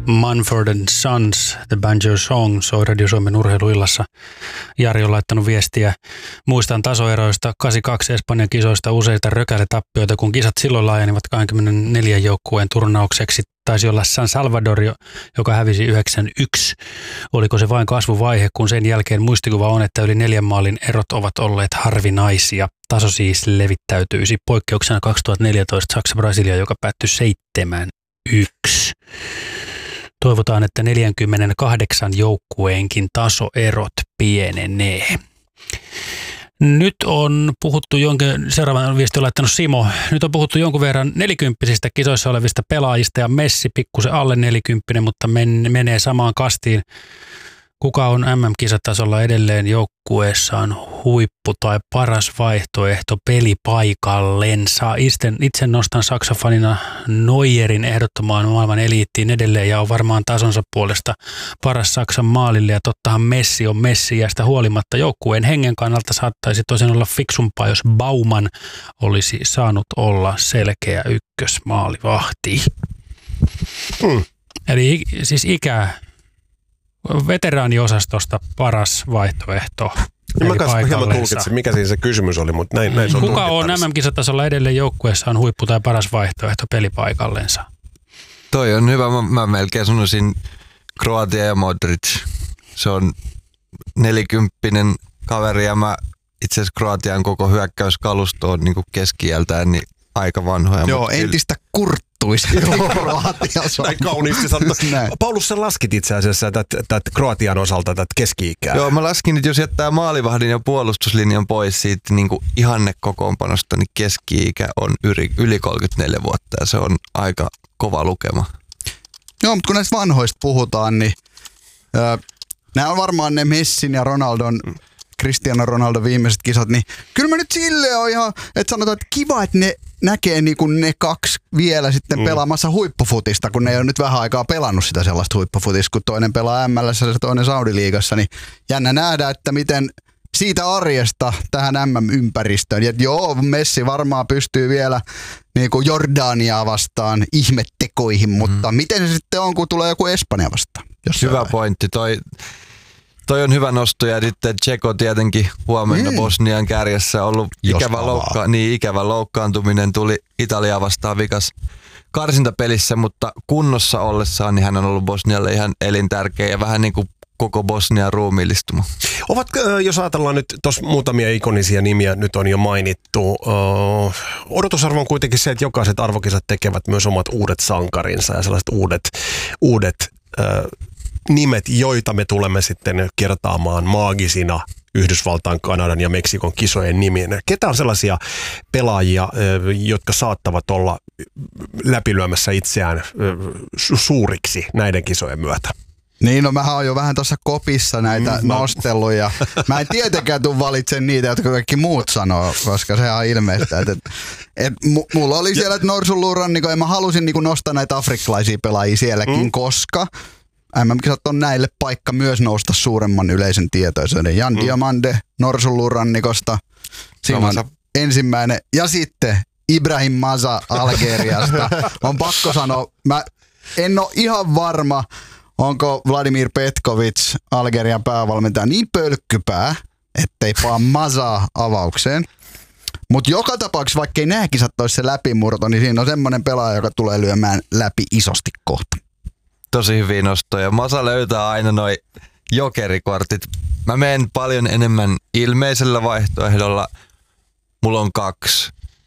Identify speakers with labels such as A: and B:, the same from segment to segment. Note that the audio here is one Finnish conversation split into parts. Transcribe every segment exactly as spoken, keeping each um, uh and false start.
A: Mumford and Sons, The Banjo Song, soi Radio Suomen urheiluillassa. Jari on laittanut viestiä. Muistan tasoeroista kahdeksankymmentäkaksi Espanjan kisoista useita rökäletappioita, kun kisat silloin laajenivat kaksikymmentäneljä joukkueen turnaukseksi. Taisi olla San Salvador, joka hävisi yhdeksänkymmentäyksi. Oliko se vain kasvuvaihe, kun sen jälkeen muistikuva on, että yli neljän maalin erot ovat olleet harvinaisia. Taso siis levittäytyisi. Poikkeuksena kaksituhattaneljätoista Saksa-Brasilia, joka päättyi seitsemän yksi. Toivotaan, että neljäkymmentäkahdeksan joukkueenkin tasoerot pienenee. Nyt on puhuttu jonkin, seuraavan viesti on laittanut Simo, nyt on puhuttu jonkun verran nelikymppisistä kisoissa olevista pelaajista ja Messi pikkusen alle nelikymppinen, mutta men, menee samaan kastiin. Kuka on M M-kisatasolla edelleen joukkueessaan huippu tai paras vaihtoehto pelipaikallensa? Itse, itse nostan Saksa-fanina Neuerin ehdottomaan maailman eliittiin edelleen ja on varmaan tasonsa puolesta paras Saksan maalille. Ja tottahan Messi on Messi ja sitä huolimatta joukkueen hengen kannalta saattaisi tosin olla fiksumpaa, jos Bauman olisi saanut olla selkeä ykkösmaalivahti. Hmm. Eli siis ikää. Veteraaniosastosta paras vaihtoehto.
B: Ja mä kanssa hieman tulkitsin, mikä siinä se kysymys oli, mutta näin, näin se on.
A: Kuka on M M-kisatasolla edelleen joukkueessaan huippu tai paras vaihtoehto pelipaikallensa?
C: Toi on hyvä. Mä, mä melkein sanoisin Kroatia ja Modric. Se on nelikymppinen kaveri ja mä itse asiassa Kroatian koko hyökkäyskalusto on niin keski-iältään niin aika vanhoja.
D: Joo, entistä kurttuisi.
B: Näin kauniisti sanottu. Paulus, sä laskit itse asiassa tätä Kroatian osalta tätä keski-ikää.
C: Joo, mä laskin, että jos jättää maalivahdin ja puolustuslinjan pois siitä niin kuin ihanne kokoonpanosta, niin keski-ikä on yli, yli kolmekymmentäneljä vuotta ja se on aika kova lukema.
D: Joo, mutta kun näistä vanhoista puhutaan, niin äh, nämä on varmaan ne Messin ja Ronaldon Cristiano Ronaldo viimeiset kisat, niin kyllä mä nyt silleen on ihan, että sanotaan, että kiva, että ne näkee niin kuin ne kaksi vielä sitten mm. pelaamassa huippufutista, kun ne ei ole nyt vähän aikaa pelannut sitä sellaista huippufutista, kun toinen pelaa M L:ssä ja toinen Saudi-liigassa, niin jännä nähdä, että miten siitä arjesta tähän M M-ympäristöön. Ja joo, Messi varmaan pystyy vielä niin kuin Jordaniaa vastaan ihmettekoihin, mutta mm. miten se sitten on, kun tulee joku Espanja vastaan?
C: Hyvä pointti. Toi, toi on hyvä nosto ja sitten Tseko tietenkin huomenna mm. Bosnian kärjessä ollut ikävä, loukka, niin ikävä loukkaantuminen tuli Italiaa vastaan vikas karsintapelissä, mutta kunnossa ollessaan niin hän on ollut Bosnialle ihan elintärkeä ja vähän niin kuin koko Bosnian ruumiillistuma.
B: Ovat, jos ajatellaan nyt, tuossa muutamia ikonisia nimiä nyt on jo mainittu. Uh, odotusarvo on kuitenkin se, että jokaiset arvokisat tekevät myös omat uudet sankarinsa ja sellaiset uudet, uudet uh, nimet, joita me tulemme sitten kertaamaan maagisina Yhdysvaltain, Kanadan ja Meksikon kisojen nimien. Ketä on sellaisia pelaajia, jotka saattavat olla läpilyömässä itseään suuriksi näiden kisojen myötä?
D: Niin, no mähän oon jo vähän tuossa kopissa näitä mm, nostellut ja mä en tietenkään tule valitsen niitä, jotka kaikki muut sanoo, koska se on ilmeistä. Et, et, et, mulla oli siellä Norsunluurannikko ja mä halusin niinku nostaa näitä afrikkalaisia pelaajia sielläkin, mm. koska M M-kisat on näille paikka myös nousta suuremman yleisen tietoisuuden. Jan mm. Diamande Norsunluurannikosta, siinä on ensimmäinen. Ja sitten Ibrahim Maza Algeriasta. On pakko sanoa, mä en ole ihan varma, onko Vladimir Petkovic, Algerian päävalmentaja, niin pölkkypää, ettei paa Mazaa avaukseen. Mutta joka tapauksessa, vaikka ei nämä kisat olisi se läpimurto, niin siinä on semmoinen pelaaja, joka tulee lyömään läpi isosti kohta.
C: Tosi hyviä nostoja. Masa löytää aina noi jokerikortit. Mä menen paljon enemmän ilmeisellä vaihtoehdolla. Mulla on kaksi.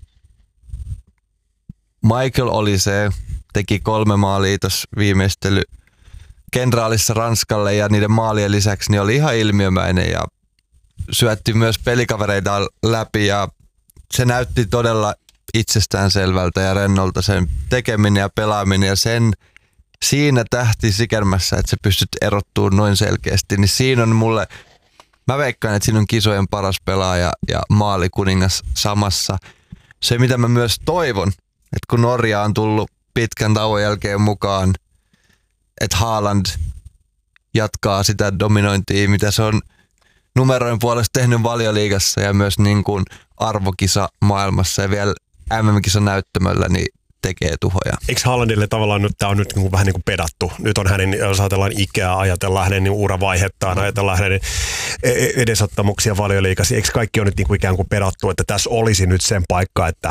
C: Michael Olise teki kolme maalia tuossa viimeistely kenraalissa Ranskalle ja niiden maalien lisäksi niin oli ihan ilmiömäinen ja syötti myös pelikavereita läpi ja se näytti todella itsestäänselvältä ja rennolta sen tekeminen ja pelaaminen ja sen siinä tähti sikermässä, että sä pystyt erottumaan noin selkeästi, niin siinä on mulle, mä veikkaan, että siinä on kisojen paras pelaaja ja maalikuningas samassa. Se mitä mä myös toivon, että kun Norja on tullut pitkän tauon jälkeen mukaan, että Haaland jatkaa sitä dominointia, mitä se on numeroin puolesta tehnyt Valioliigassa ja myös niin kuin arvokisa maailmassa ja vielä M M-kisa näyttämöllä, niin tekee tuhoja.
B: Eikö Haalandille tavallaan nyt tämä on nyt niin vähän niin kuin pedattu? Nyt on hänen, jos ajatellaan ikää, ajatellaan hänen niin uravaihetta, ajatellaan hänen edesottamuksia Valioliigassa. Eikö kaikki on nyt niin kuin ikään kuin pedattu, että tässä olisi nyt sen paikka, että...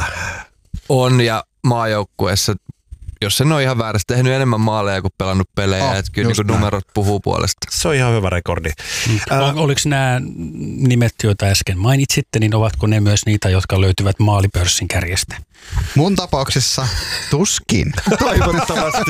C: On, ja maajoukkueessa, jos sen on ihan väärästi, tehnyt enemmän maaleja kuin pelannut pelejä, oh, että kyllä niin numerot puhuu puolesta.
B: Se on ihan hyvä rekordi.
A: Mm. Ol, oliko nämä nimet, joita äsken mainitsitte, niin ovatko ne myös niitä, jotka löytyvät maalipörssin kärjestä?
D: Mun tapauksessa tuskin.
C: Toivottavasti.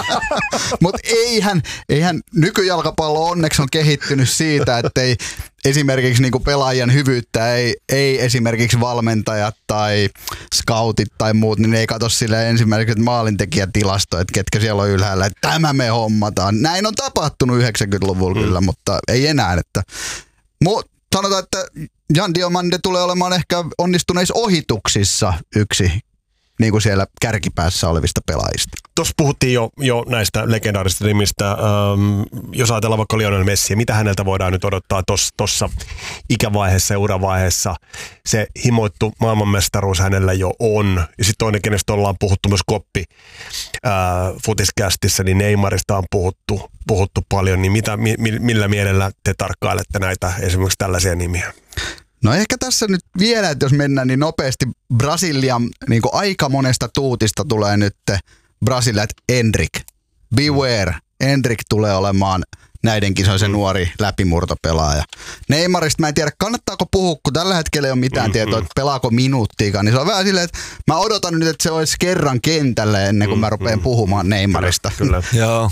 D: Mutta eihän, eihän nykyjalkapallo onneksi on kehittynyt siitä, että ei esimerkiksi niinku pelaajien hyvyyttä ei, ei esimerkiksi valmentajat tai scoutit tai muut, niin ne ei katso sille ensimmäiseksi maalintekijätilasto, että ketkä siellä on ylhäällä, että tämä me hommataan. Näin on tapahtunut yhdeksänkymmentäluvulla mm. kyllä, mutta ei enää. Että. Mut sanotaan, että Jan Diomande tulee olemaan ehkä onnistuneissa ohituksissa yksi niin kuin siellä kärkipäässä olevista pelaajista.
B: Tuossa puhuttiin jo, jo näistä legendaarisista nimistä. Ähm, jos ajatellaan vaikka Lionel Messiä, mitä häneltä voidaan nyt odottaa tuossa ikävaiheessa ja uravaiheessa? Se himoittu maailmanmestaruus hänellä jo on. Ja sitten toinen, kenestä ollaan puhuttu myös Koppi äh, Futiscastissa, niin Neymarista on puhuttu, puhuttu paljon. Niin mitä, mi, millä mielellä te tarkkailette näitä esimerkiksi tällaisia nimiä?
D: No ehkä tässä nyt vielä, että jos mennään niin nopeasti Brasilian niin kuin aika monesta tuutista tulee nyt Brasiliat Endrick. Beware. Endrick tulee olemaan näiden kisojen se nuori läpimurtopelaaja. Neymarista mä en tiedä, kannattaako puhua, kun tällä hetkellä ei ole mitään mm-hmm. tietoa, että pelaako minuuttiikaan. Niin se on vähän silleen, että mä odotan nyt, että se olisi kerran kentälle ennen kuin mä rupean mm-hmm. puhumaan Neymarista.
B: Kyllä, kyllä.
C: Joo.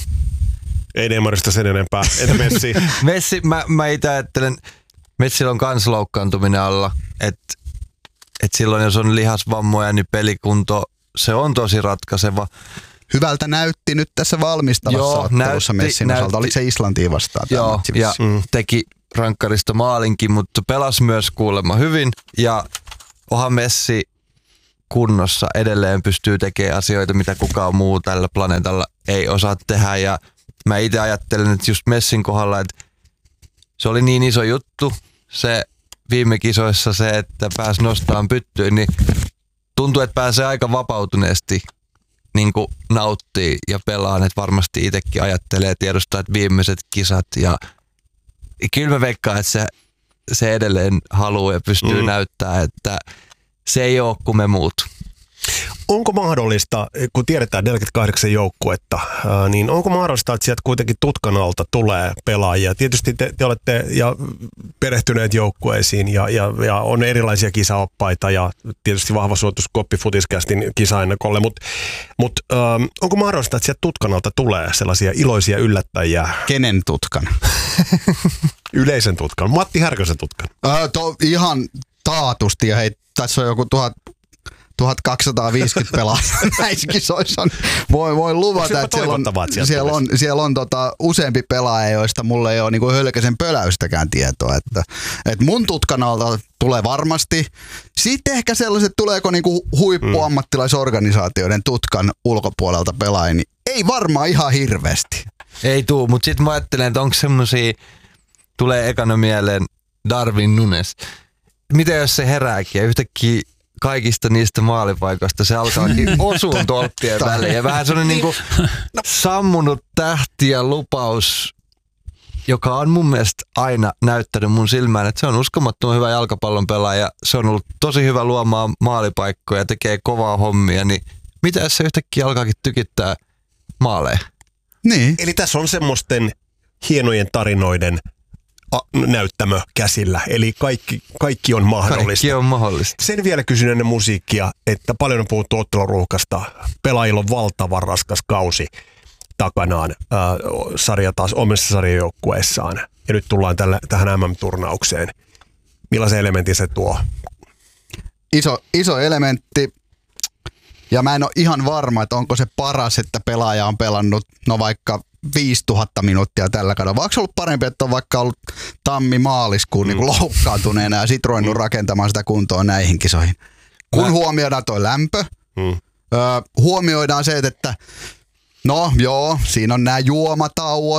B: Ei Neymarista sen enempää. Entä Messi?
C: Messi, mä, mä itse ajattelen... Messillä on kans loukkaantuminen alla, että et silloin jos on lihasvammoja, niin pelikunto, se on tosi ratkaiseva.
D: Hyvältä näytti nyt tässä valmistavassa Joo, ottelussa näytti, Messin näytti, osalta. Oliko se Islantia vastaan?
C: Joo, ja mm. teki rankkarista maalinkin, mutta pelasi myös kuulemma hyvin. Ja onhan Messi kunnossa edelleen pystyy tekemään asioita, mitä kukaan muu tällä planeetalla ei osaa tehdä. Ja mä itse ajattelen, että just Messin kohdalla, että se oli niin iso juttu, se viime kisoissa se, että pääsi nostamaan pyttyyn, niin tuntuu, että pääsee aika vapautuneesti niin kuin nauttii ja pelaa, että varmasti itsekin ajattelee tiedostaa, että viimeiset kisat ja kyllä mä veikkaan, että se, se edelleen haluaa ja pystyy mm. näyttämään, että se ei ole kuin me muut.
B: Onko mahdollista, kun tiedetään neljäkymmentäkahdeksan joukkuetta, niin onko mahdollista, että sieltä kuitenkin tutkan alta tulee pelaajia? Tietysti te, te olette ja perehtyneet joukkueisiin ja, ja, ja on erilaisia kisaoppaita ja tietysti vahva suotus Koppi Futiscastin kisaennakolle, mutta mut, ähm, onko mahdollista, että sieltä tutkan alta tulee sellaisia iloisia yllättäjiä?
D: Kenen tutkan?
B: Yleisen tutkan, Matti Härkösen tutkan.
D: Äh, to, ihan taatusti ja hei, tässä on joku tuhat tuhatkaksisataaviisikymmentä pelaajaa näissä kisoissa. Voin, voin luvata, että siellä on, siellä on, siellä on tota useampi pelaaja, joista mulla ei ole niinku hölkäsen pöläystäkään tietoa. Että, että mun tutkan alta tulee varmasti. Sitten ehkä sellaiset, tuleeko niinku huippuammattilaisorganisaatioiden tutkan ulkopuolelta pelaajia, niin ei varmaan ihan hirveästi.
C: Ei tuu, mutta sitten mä ajattelen, että onko semmosia, tulee ekana mieleen Darwin Nunes. Mitä jos se herääkin ja yhtäkkiä kaikista niistä maalipaikoista se alkaakin osuun tolppien väliin. Ja vähän sellainen niinku sammunut tähti ja lupaus, joka on mun mielestä aina näyttänyt mun silmään, että se on uskomattoman hyvä jalkapallon pelaaja. Se on ollut tosi hyvä luomaan maalipaikkoja ja tekee kovaa hommia. Niin mitä jos se yhtäkkiä alkaakin tykittää maaleja?
B: Niin. Eli tässä on semmoisten hienojen tarinoiden näyttämö käsillä, eli kaikki, kaikki on mahdollista.
C: Kaikki on mahdollista.
B: Sen vielä kysyn ennen musiikkia, että paljon on puhuttu otteluruuhkasta. Pelaajilla on valtavan raskas kausi takanaan äh, sarja taas omissa sarjajoukkueissaan. Ja nyt tullaan tälle, tähän M M-turnaukseen. Millaisen elementin se tuo?
D: Iso, iso elementti. Ja mä en ole ihan varma, että onko se paras, että pelaaja on pelannut no vaikka viisituhatta minuuttia tällä kaudella. Vaikka se ollut parempi, että on vaikka ollut tammi-maaliskuun mm. niin loukkaantuneena ja sit ruvennut mm. rakentamaan sitä kuntoa näihin kisoihin. Kun Mä... huomioidaan toi lämpö, mm. öö, huomioidaan se, että no joo, siinä on nämä juomatauot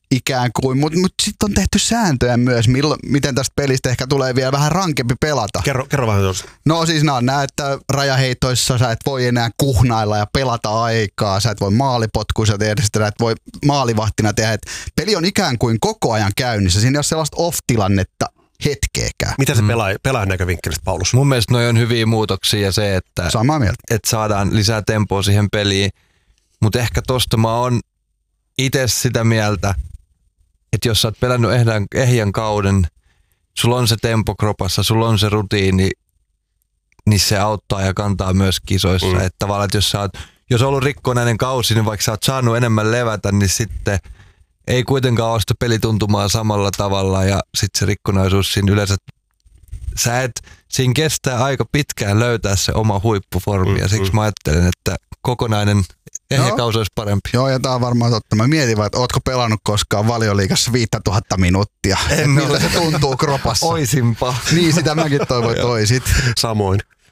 D: ikään kuin, mutta mut sitten on tehty sääntöjä myös, millo, miten tästä pelistä ehkä tulee vielä vähän rankempi pelata.
B: Kerro, kerro vähän tuosta.
D: No siis nämä on nää, että rajaheitoissa sä et voi enää kuhnailla ja pelata aikaa, sä et voi maalipotkuissa tehdä sitä, et voi maalivahtina tehdä, että peli on ikään kuin koko ajan käynnissä, siinä ei ole sellaista off-tilannetta hetkeäkään.
B: Mitä se mm. pelaa, pelaajan näkövinkkelistä, Paulus?
C: Mun mielestä noi on hyviä muutoksia ja se, että,
D: Samaa mieltä.
C: että saadaan lisää tempoa siihen peliin, mutta ehkä tosta mä oon itse sitä mieltä, että jos sä oot pelännyt ehjän, ehjän kauden, sulla on se tempo kropassa, sulla on se rutiini, niin se auttaa ja kantaa myös kisoissa. Mm. Että tavallaan, että jos sä oot, jos on ollut rikkonainen kausi, niin vaikka sä oot saanut enemmän levätä, niin sitten ei kuitenkaan ole sitä pelituntumaa samalla tavalla ja sitten se rikkonaisuus siinä yleensä, sä et, siinä kestää aika pitkään löytää se oma huippuformi mm, ja siksi mm. mä ajattelen, että kokonainen ehjä kausi olisi parempi.
D: Joo, ja tää on varmaan totta. Mä mietin vaan, että ootko pelannut koskaan Valioliigassa viisituhatta minuuttia?
C: En
D: millä se tuntuu kropassa?
C: Oisinpa.
D: Niin, sitä mäkin toivon, että oisit.
B: Samoin.